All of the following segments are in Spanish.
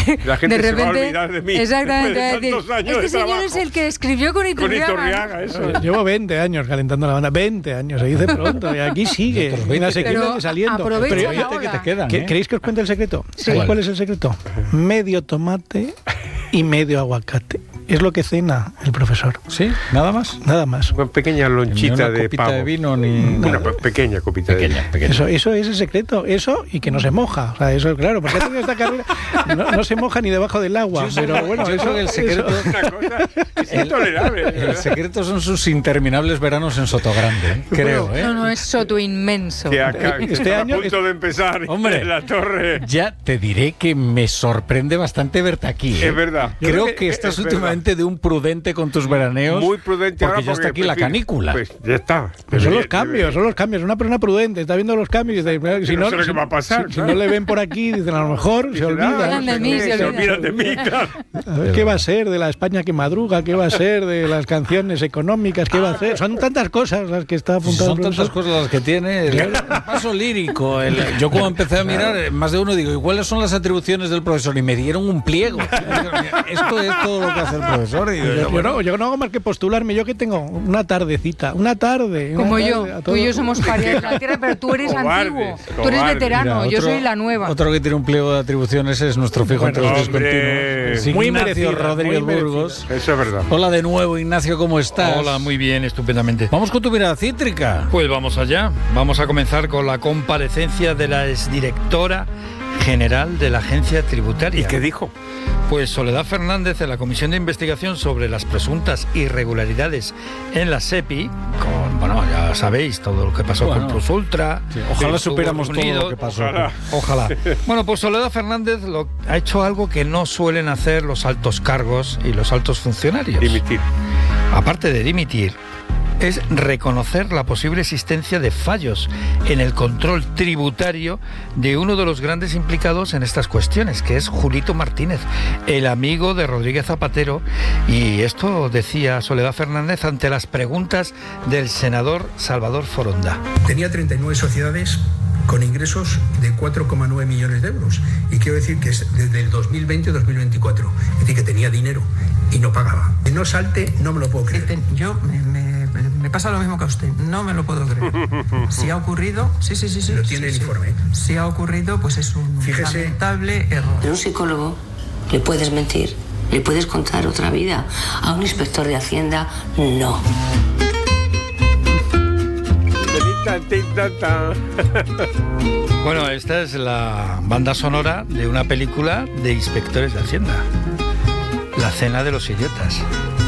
La gente de repente, se va a olvidar de mí. Exactamente. Después de tantos años este de señor trabajo. es el que escribió con Iturriaga. Eso. Llevo 20 años calentando la banda, 20 años, se dice pronto, y aquí sigue, una sequía saliendo. Aprovecha Pero la ola. que te quedan, ¿Queréis que os cuente el secreto? Sí. ¿Sabéis cuál es el secreto? Medio tomate y medio aguacate. Es lo que cena el profesor. ¿Sí? ¿Nada más? Nada más. Una pequeña Ni lonchita una de copita pavo. de vino, ni... Una pequeña copita de vino. Eso es el secreto, eso y que no se moja. O sea, eso claro, porque ha tenido esta carrera, no se moja ni debajo del agua. Pero bueno, yo creo que el secreto... Una cosa es intolerable. El secreto son sus interminables veranos en Sotogrande, creo, ¿eh? No, es soto inmenso. Que acá, Este a año punto de empezar Hombre. en la torre. Ya te diré que me sorprende bastante verte aquí, ¿eh? Es verdad. Creo que estás es últimamente de un prudente con tus veraneos. muy prudente porque ahora ya está aquí la canícula. Pues ya está. Pero son los cambios, Una persona prudente está viendo los cambios. Y dice, si no no, sé lo que va a pasar, si claro. no le ven por aquí, dicen a lo mejor se olvidan. de mí, se olvidan de mí, claro. A ver, ¿qué va a ser de la España que madruga? ¿Qué va a ser de las canciones económicas? ¿Qué va a hacer? Son tantas cosas las que está apuntando. Son tantas cosas las que tiene el paso lírico. Yo como empecé a mirar, más de uno digo, ¿y cuáles son las atribuciones del profesor? Y me dieron un pliego. Esto es todo lo que hace el profesor. Y Yo no hago más que postularme. Yo que tengo una tardecita, una tarde. Como yo. Tú y yo somos parientes de la tierra, pero tú eres Cobardes, antiguo. Tú eres cobardes. veterano, Mira, yo soy la nueva. Otro que tiene un pliego de atribuciones es nuestro fijo entre los hombre. discontinuos. Muy Ignacio merecida, Rodríguez muy merecida. Burgos. Eso es verdad. Hola de nuevo, Ignacio, ¿cómo estás? Hola, muy bien, estupendamente. Vamos con tu mirada cítrica. Pues vamos allá. Vamos a comenzar con la comparecencia de la exdirectora general de la Agencia Tributaria. ¿Y qué dijo? Pues Soledad Fernández, en la Comisión de Investigación sobre las presuntas irregularidades en la SEPI, bueno, ya sabéis todo lo que pasó con Plus Ultra. Sí, ojalá que supiéramos estuvo todo lo unido. que pasó. Ojalá. Bueno, pues Soledad Fernández ha hecho algo que no suelen hacer los altos cargos y los altos funcionarios. Dimitir. Aparte de dimitir, es reconocer la posible existencia de fallos en el control tributario de uno de los grandes implicados en estas cuestiones, que es Julito Martínez, el amigo de Rodríguez Zapatero. Y esto decía Soledad Fernández ante las preguntas del senador Salvador Foronda. Tenía 39 sociedades con ingresos de 4,9 millones de euros. Y quiero decir que es desde el 2020 a 2024. Es decir, que tenía dinero y no pagaba. Que no salte, no me lo puedo creer. Yo me pasa lo mismo que a usted. No me lo puedo creer. Si ha ocurrido... Sí. Lo tiene el informe. Si ha ocurrido, pues es un lamentable error. A un psicólogo le puedes mentir, le puedes contar otra vida. A un inspector de Hacienda, no. Bueno, esta es la banda sonora de una película de inspectores de Hacienda. La cena de los idiotas.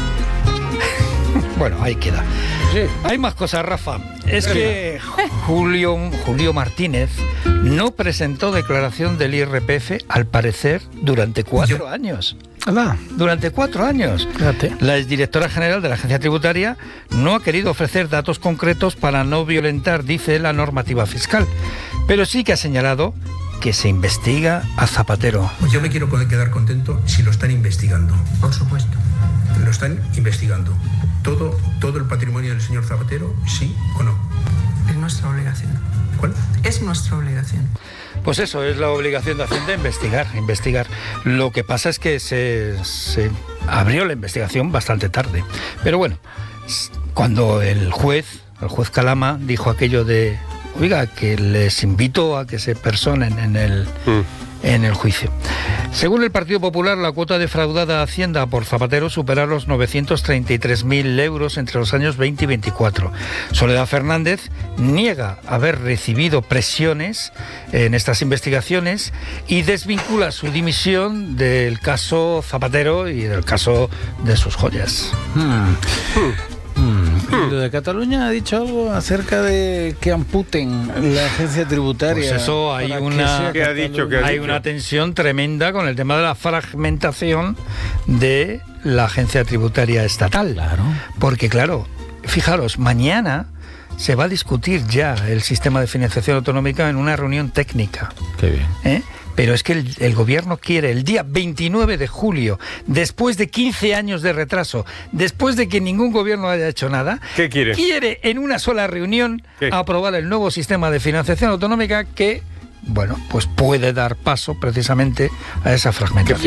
Bueno, ahí queda. Sí. Hay más cosas, Rafa. Es que Julio Martínez no presentó declaración del IRPF, al parecer, durante 4 años. Anda. Durante 4 años. Fíjate. La exdirectora general de la Agencia Tributaria no ha querido ofrecer datos concretos para no violentar, dice, la normativa fiscal. Pero sí que ha señalado que se investiga a Zapatero. Pues yo me quiero quedar contento si lo están investigando. Por supuesto. Lo están investigando. Todo el patrimonio del señor Zapatero, ¿sí o no? Es nuestra obligación. ¿Cuál? Es nuestra obligación. Pues eso, es la obligación de Hacienda, investigar. Lo que pasa es que se abrió la investigación bastante tarde. Pero bueno, cuando el juez Calama dijo aquello de, oiga, que les invito a que se personen en el juicio. Según el Partido Popular, la cuota defraudada a Hacienda por Zapatero supera los 933.000 euros entre los años 20 y 24. Soledad Fernández niega haber recibido presiones en estas investigaciones y desvincula su dimisión del caso Zapatero y del caso de sus joyas. ¿Y lo de Cataluña ha dicho algo acerca de que amputen la agencia tributaria? Pues eso, hay una tensión tremenda con el tema de la fragmentación de la agencia tributaria estatal. Claro. Porque claro, fijaros, mañana se va a discutir ya el sistema de financiación autonómica en una reunión técnica. Qué bien. Pero es que el gobierno quiere el día 29 de julio, después de 15 años de retraso, después de que ningún gobierno haya hecho nada, ¿qué quiere? Quiere en una sola reunión aprobar el nuevo sistema de financiación autonómica que, bueno, pues puede dar paso precisamente a esa fragmentación.